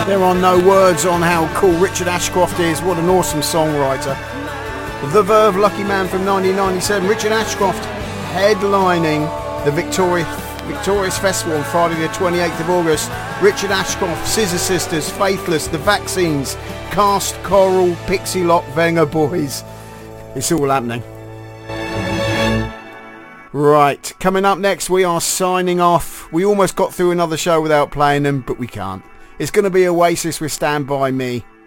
There are no words on how cool Richard Ashcroft is. What an awesome songwriter. The Verve, Lucky Man from 1997. Richard Ashcroft headlining the Victorious Festival on Friday the 28th of August. Richard Ashcroft, Scissor Sisters, Faithless, The Vaccines, Cast, Coral, Pixie Lott, Venga Boys. It's all happening. Right, coming up next we are signing off. We almost got through another show without playing them, but we can't. It's going to be Oasis with Stand By Me.